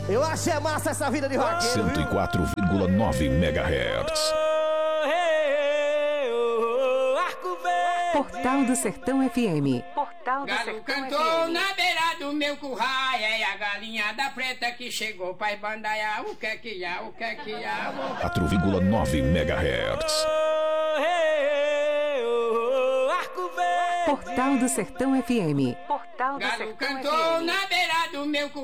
Eu achei massa essa vida de vaqueiro. 104,9 MHz. Portal do Sertão FM. Portal do Galo Sertão cantou FM. na beira do meu curral, é a galinha da preta que chegou pra bandaiar. O que é que há, o que é que há? 4,9 MHz. Portal do Sertão FM. Portal do Galo Sertão cantou FM. na beira do meu curral.